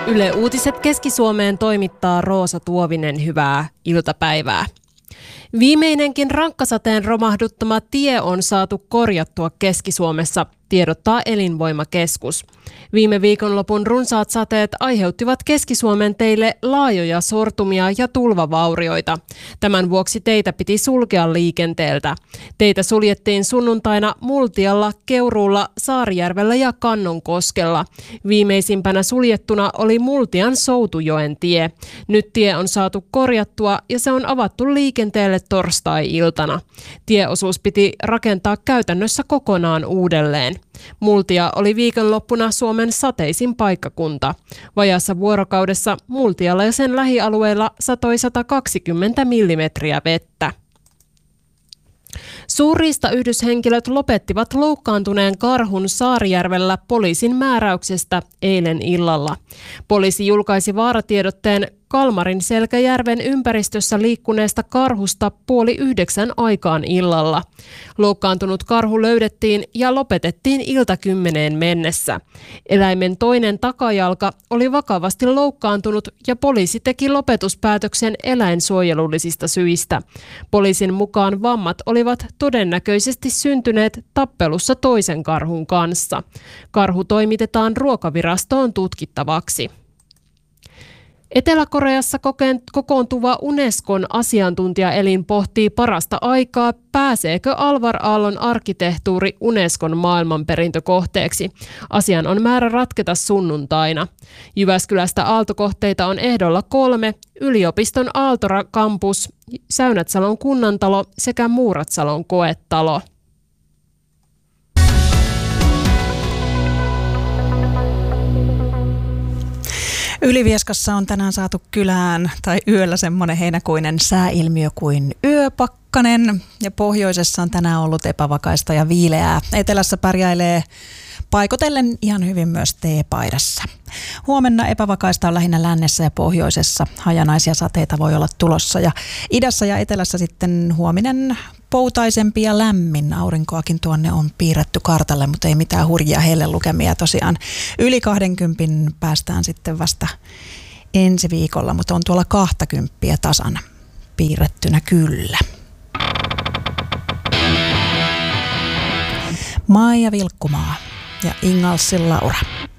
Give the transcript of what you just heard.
Yle Uutiset Keski-Suomeen toimittaa Roosa Tuovinen. Hyvää iltapäivää. Viimeinenkin rankkasateen romahduttama tie on saatu korjattua Keski-Suomessa, tiedottaa Elinvoimakeskus. Viime viikonlopun runsaat sateet aiheuttivat Keski-Suomen teille laajoja sortumia ja tulvavaurioita. Tämän vuoksi teitä piti sulkea liikenteeltä. Teitä suljettiin sunnuntaina Multialla, Keuruulla, Saarijärvellä ja Kannonkoskella. Viimeisimpänä suljettuna oli Multian Soutujoen tie. Nyt tie on saatu korjattua ja se on avattu liikenteelle torstai-iltana. Tieosuus piti rakentaa käytännössä kokonaan uudelleen. Multia oli viikonloppuna Suomen sateisin paikkakunta. Vajaassa vuorokaudessa Multialla ja sen lähialueilla satoi 120 millimetriä vettä. Suurriistayhdyshenkilöt lopettivat loukkaantuneen karhun Saarijärvellä poliisin määräyksestä eilen illalla. Poliisi julkaisi vaaratiedotteen Kalmarin Selkäjärven ympäristössä liikkuneesta karhusta 8:30 aikaan illalla. Loukkaantunut karhu löydettiin ja lopetettiin 9:10 mennessä. Eläimen toinen takajalka oli vakavasti loukkaantunut ja poliisi teki lopetuspäätöksen eläinsuojelullisista syistä. Poliisin mukaan vammat olivat todennäköisesti syntyneet tappelussa toisen karhun kanssa. Karhu toimitetaan Ruokavirastoon tutkittavaksi. Etelä-Koreassa kokoontuva Unescon asiantuntijaelin pohtii parasta aikaa, pääseekö Alvar-Aallon arkkitehtuuri Unescon maailmanperintökohteeksi. Asian on määrä ratketa sunnuntaina. Jyväskylästä aaltokohteita on ehdolla 3, yliopiston Aaltora-kampus, Säynätsalon kunnantalo sekä Muuratsalon koetalo. Ylivieskassa on tänään saatu kylään tai yöllä semmoinen heinäkuinen sääilmiö kuin yöpakkanen. Ja pohjoisessa on tänään ollut epävakaista ja viileää. Etelässä pärjäilee paikotellen ihan hyvin myös teepaidassa. Huomenna epävakaista on lähinnä lännessä ja pohjoisessa. Hajanaisia sateita voi olla tulossa. Ja idässä ja etelässä sitten huominen poutaisempi ja lämmin. Aurinkoakin tuonne on piirretty kartalle, mutta ei mitään hurjia hellelukemia tosiaan. Yli 20 päästään sitten vasta ensi viikolla, mutta on tuolla 20 tasan piirrettynä kyllä. Maija Vilkkumaa ja Ingalsin Laura.